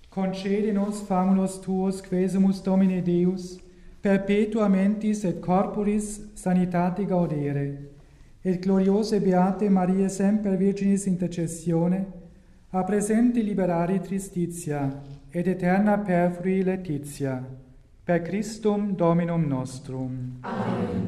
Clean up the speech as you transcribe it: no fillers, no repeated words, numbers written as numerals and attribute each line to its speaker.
Speaker 1: Concede nos famulus tuos, quesumus Domine Deus, perpetua mentis et corporis sanitate gaudere, et gloriose beate Maria semper Virginis intercessione, a presente liberare tristitia, et eterna perfrui laetitia, per Christum Dominum nostrum.
Speaker 2: Amen.